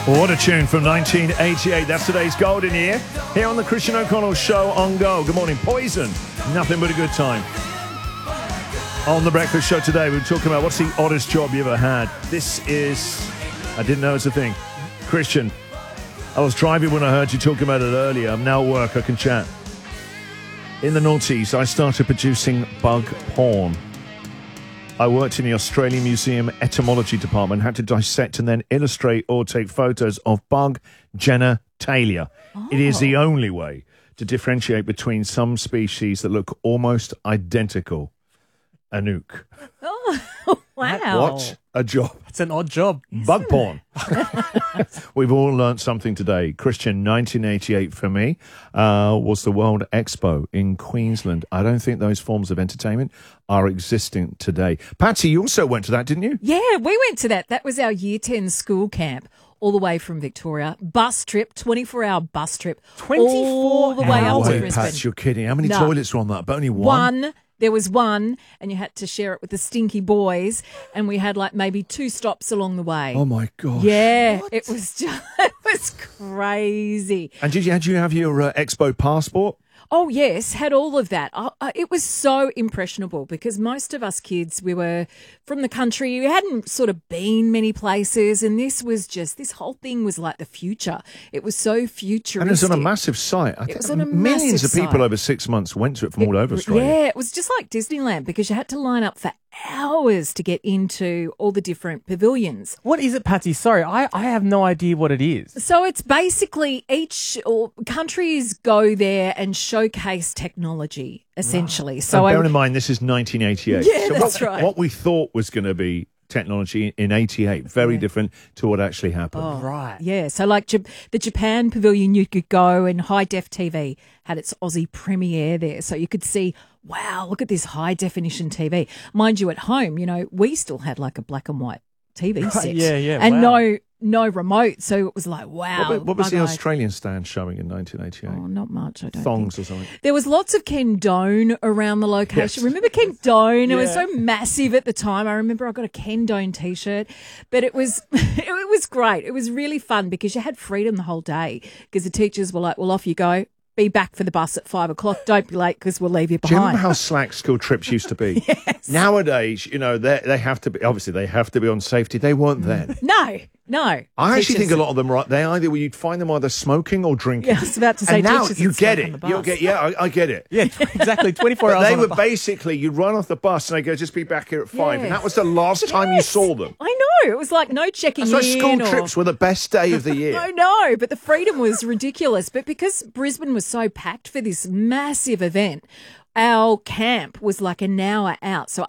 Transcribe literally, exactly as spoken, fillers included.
What a tune from nineteen eighty-eight. That's today's golden year. Here on the Christian O'Connell Show on Go. Good morning. Poison. Nothing but a good time. On the breakfast show today, we were talking about what's the oddest job you ever had. This is, I didn't know it's a thing. Christian, I was driving when I heard you talking about it earlier. I'm now at work. I can chat. In the noughties, I started producing bug porn. I worked in the Australian Museum Etymology Department, had to dissect and then illustrate or take photos of bug genitalia. Oh. It is the only way to differentiate between some species that look almost identical. Anouk. Oh, wow. What a job. It's an odd job. Bug porn. We've all learnt something today. Christian, nineteen eighty-eight for me, uh, was the World Expo in Queensland. I don't think those forms of entertainment are existing today. Patsy, you also went to that, didn't you? Yeah, we went to that. That was our year ten school camp. All the way from Victoria. Bus trip, twenty-four hour bus trip. twenty-four all the way up to Wait, Brisbane. Pats, you're kidding. How many No. toilets were on that? But only one? One. There was one, and you had to share it with the stinky boys, and we had like maybe two stops along the way. Oh, my gosh. Yeah, it was just, it was crazy. And did you, did you have your uh, Expo passport? Oh, yes, had all of that. Uh, uh, it was so impressionable because most of us kids, we were from the country. We hadn't sort of been many places, and this was just, this whole thing was like the future. It was so futuristic. And it was on a massive site. I think was on a millions massive of people site. over six months went to it from all over Australia. Yeah, it was just like Disneyland because you had to line up for hours to get into all the different pavilions. What is it, Patsy? Sorry, I, I have no idea what it is. So it's basically each or countries go there and showcase technology, essentially. So and I, bearing in mind, this is nineteen eighty-eight. Yeah, so that's what, right. What we thought was going to be technology in eighty-eight, very Yeah. different to what actually happened. Oh, Right. yeah, so like Jap- the Japan pavilion, you could go and High Def T V had its Aussie premiere there. So you could see, wow, look at this high definition T V. Mind you, at home, you know, we still had like a black and white T V set. Yeah, yeah, And wow. no no remote. So it was like, wow. What, what was the bug-eyed. Australian stand showing in nineteen eighty-eight? Oh, not much, I don't Thongs think. or something? There was lots of Ken Doan around the location. Yes. Remember Ken Doan? It was Yeah. so massive at the time. I remember I got a Ken Doan t-shirt, but it was it was great. It was really fun because you had freedom the whole day because the teachers were like, well, off you go. Be back for the bus at five o'clock. Don't be late because we'll leave you Do you remember behind. how slack school trips used to be? Yes. Nowadays, you know, they they have to be, obviously they have to be on safety. They weren't then. No, no. I actually Teachers- think a lot of them, right, they either, you'd find them either smoking or drinking. Yeah, I was about to say and now teachers you that get smoke on it. the You'll bus. get, yeah, I, I get it. Yeah, exactly. twenty-four But hours they on a were bus. basically, you'd run off the bus and they go, just be back here at five. And Yes. that was the last time you saw them. I know. It was like no checking That's why in. school or... trips were the best day of the year. I know, but the freedom was ridiculous. But because Brisbane was so packed for this massive event, our camp was like an hour out. So